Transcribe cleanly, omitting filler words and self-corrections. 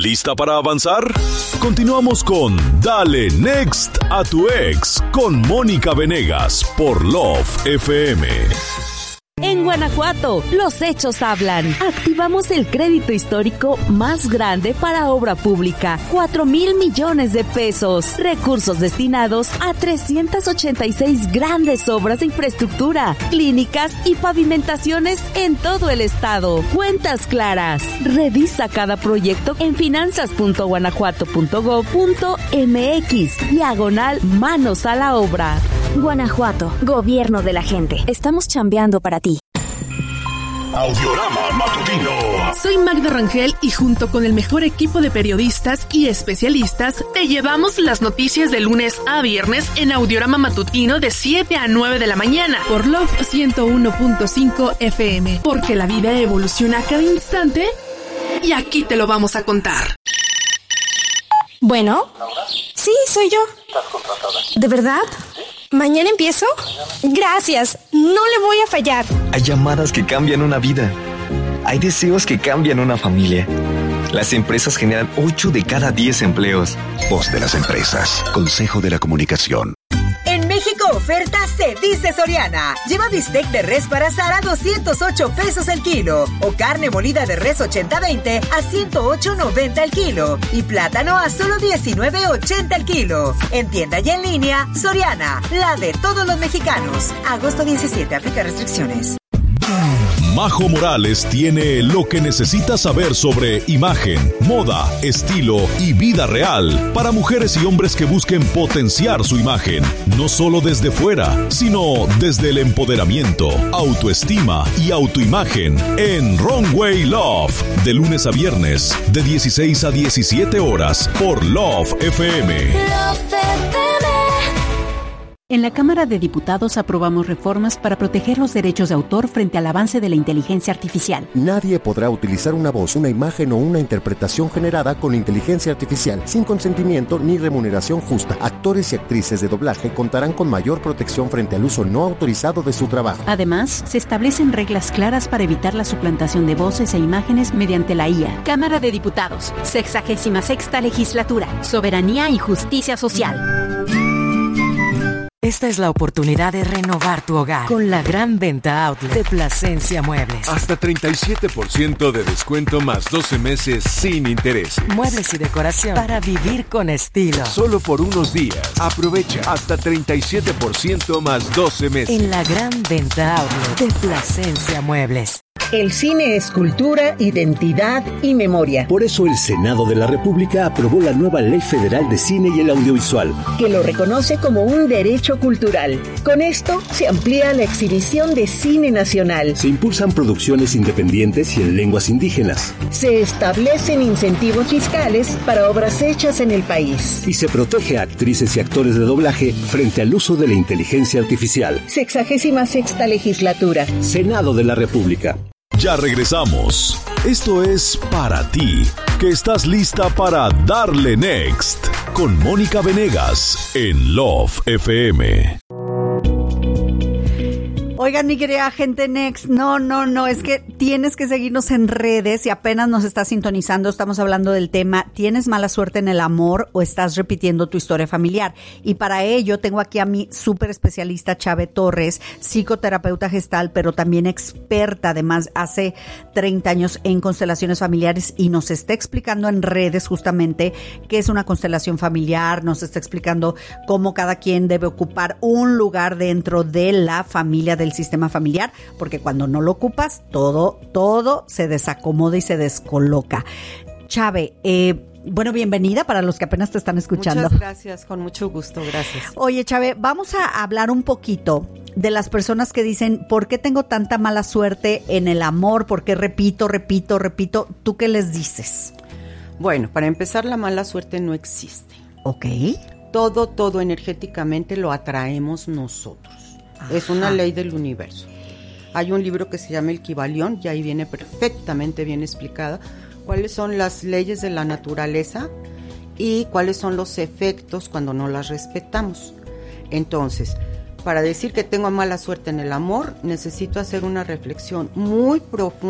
¿Lista para avanzar? Continuamos con Dale Next a tu ex con Mónica Venegas por Love FM. En Guanajuato, los hechos hablan. Activamos el crédito histórico más grande para obra pública, 4,000 millones de pesos. Recursos destinados a 386 grandes obras de infraestructura, clínicas y pavimentaciones en todo el estado. Cuentas claras. Revisa cada proyecto en finanzas.guanajuato.gov.mx/manos a la obra. Guanajuato, gobierno de la gente. Estamos chambeando para ti. Audiorama Matutino. Soy Magda Rangel y junto con el mejor equipo de periodistas y especialistas te llevamos las noticias de lunes a viernes en Audiorama Matutino de 7 a 9 de la mañana por Love 101.5 FM, porque la vida evoluciona a cada instante y aquí te lo vamos a contar. Bueno, sí, soy yo. ¿Estás contratada? ¿De verdad? ¿Mañana empiezo? Gracias, no le voy a fallar. Hay llamadas que cambian una vida. Hay deseos que cambian una familia. Las empresas generan 8 de cada 10 empleos. Voz de las empresas. Consejo de la Comunicación. En México oferta se dice Soriana. Lleva bistec de res para asar a 208 pesos el kilo. O carne molida de res 80-20 a 108.90 el kilo. Y plátano a solo 19.80 el kilo. En tienda y en línea, Soriana, la de todos los mexicanos. Agosto 17, aplica restricciones. Majo Morales tiene lo que necesitas saber sobre imagen, moda, estilo y vida real para mujeres y hombres que busquen potenciar su imagen, no solo desde fuera, sino desde el empoderamiento, autoestima y autoimagen en Runway Love, de lunes a viernes, de 16 a 17 horas por Love FM. En la Cámara de Diputados aprobamos reformas para proteger los derechos de autor frente al avance de la inteligencia artificial. Nadie podrá utilizar una voz, una imagen o una interpretación generada con inteligencia artificial sin consentimiento ni remuneración justa. Actores y actrices de doblaje contarán con mayor protección frente al uso no autorizado de su trabajo. Además, se establecen reglas claras para evitar la suplantación de voces e imágenes mediante la IA. Cámara de Diputados, 66ª Legislatura, Soberanía y Justicia Social. Esta es la oportunidad de renovar tu hogar con la gran venta outlet de Plasencia Muebles. Hasta 37% de descuento más 12 meses sin intereses. Muebles y decoración para vivir con estilo. Solo por unos días. Aprovecha hasta 37% más 12 meses. En la gran venta outlet de Plasencia Muebles. El cine es cultura, identidad y memoria. Por eso el Senado de la República aprobó la nueva Ley Federal de Cine y el Audiovisual, que lo reconoce como un derecho cultural. Con esto se amplía la exhibición de cine nacional. Se impulsan producciones independientes y en lenguas indígenas. Se establecen incentivos fiscales para obras hechas en el país. Y se protege a actrices y actores de doblaje frente al uso de la inteligencia artificial. 66ª Legislatura. Senado de la República. Ya regresamos. Esto es para ti, que estás lista para darle next con Mónica Venegas en Love FM. Oigan, mi querida gente Next, no, es que tienes que seguirnos en redes. Y apenas nos estás sintonizando, estamos hablando del tema, ¿tienes mala suerte en el amor o estás repitiendo tu historia familiar? Y para ello tengo aquí a mi súper especialista Chave Torres, psicoterapeuta gestal, pero también experta, además hace 30 años en constelaciones familiares, y nos está explicando en redes justamente qué es una constelación familiar, nos está explicando cómo cada quien debe ocupar un lugar dentro de la familia, del sistema familiar, porque cuando no lo ocupas, todo se desacomoda y se descoloca. Chave, bueno, bienvenida para los que apenas te están escuchando. Muchas gracias, con mucho gusto, gracias. Oye, Chave, vamos a hablar un poquito de las personas que dicen, ¿por qué tengo tanta mala suerte en el amor? ¿Por qué repito? ¿Tú qué les dices? Bueno, para empezar, la mala suerte no existe. Ok. Todo energéticamente lo atraemos nosotros. Ajá. Es una ley del universo. Hay un libro que se llama El Kybalión y ahí viene perfectamente bien explicada cuáles son las leyes de la naturaleza y cuáles son los efectos cuando no las respetamos. Entonces, para decir que tengo mala suerte en el amor, necesito hacer una reflexión muy profunda